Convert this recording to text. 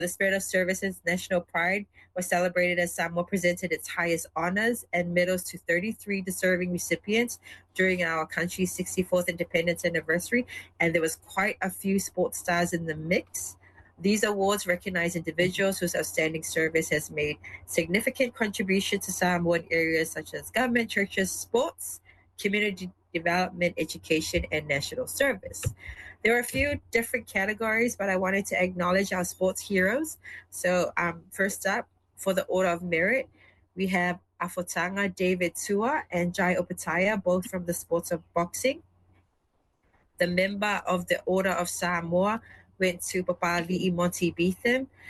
The spirit of service and national pride was celebrated as Samoa presented its highest honors and medals to 33 deserving recipients during our country's 64th independence anniversary, and there was quite a few sports stars in the mix. These awards recognize individuals whose outstanding service has made significant contributions to Samoa in areas such as government, churches, sports, community development, education, and national service. There were a few different categories, but I wanted to acknowledge our sports heroes. So, first up, for the Order of Merit, we have Afotanga David Tua and Jai Opataya, both from the sports of boxing. The member of the Order of Samoa went to Papali'i Monty Beetham